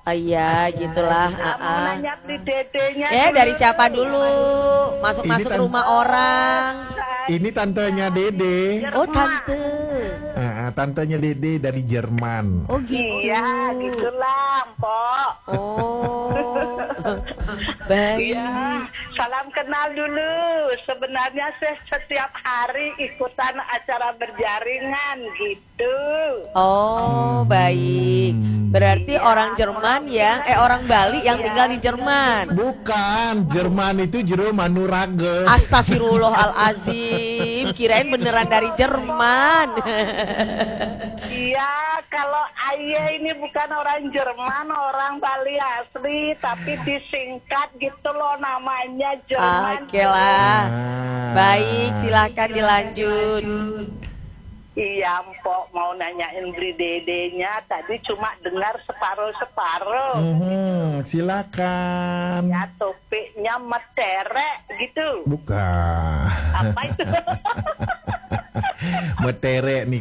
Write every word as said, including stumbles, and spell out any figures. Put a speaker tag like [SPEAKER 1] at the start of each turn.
[SPEAKER 1] iya gitulah.
[SPEAKER 2] Nah, mau
[SPEAKER 1] Ah, ah.
[SPEAKER 2] nanya di dedenya.
[SPEAKER 1] Eh
[SPEAKER 2] dulu.
[SPEAKER 1] dari siapa dulu? Masuk-masuk
[SPEAKER 3] Ini tan-
[SPEAKER 1] rumah orang.
[SPEAKER 3] Ini tantenya Dede.
[SPEAKER 1] Oh tante.
[SPEAKER 3] Ah, tantenya Dede dari Jerman.
[SPEAKER 1] Oh gitu.
[SPEAKER 2] Iya, gitulah, Mpok.
[SPEAKER 1] Oh. Baik.
[SPEAKER 2] Iya, salam kenal dulu. Sebenarnya saya setiap hari ikutan acara berjaringan gitu.
[SPEAKER 1] Oh baik. Berarti orang Jerman ya, eh orang Bali yang tinggal di Jerman.
[SPEAKER 3] Bukan, Jerman itu jero Manurage.
[SPEAKER 1] Astagfirullahalazim, kirain beneran dari Jerman.
[SPEAKER 2] Iya, kalau Ayah ini bukan orang Jerman, orang Bali asli, tapi disingkat gitu loh namanya Jerman.
[SPEAKER 1] Oke lah.
[SPEAKER 3] Ah.
[SPEAKER 1] Baik, silahkan dilanjut.
[SPEAKER 2] Iya, Mpok mau nanyain beli dedenya, tadi cuma dengar separuh-separuh.
[SPEAKER 3] Mhm, silakan.
[SPEAKER 2] Ya, topiknya meterek gitu.
[SPEAKER 3] Bukan.
[SPEAKER 2] Apa itu?
[SPEAKER 3] Meterek nih